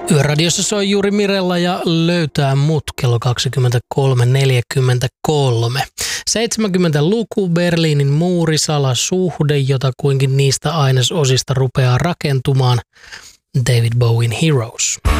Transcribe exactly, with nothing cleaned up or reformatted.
Yöradiossa soi juuri Mirella ja Löytää mut kello kaksikymmentäkolme neljäkymmentäkolme. seitsemänkymmentäluku, Berliinin muuri, salasuhde, jota kuinkin niistä ainesosista rupeaa rakentumaan. David Bowien Heroes.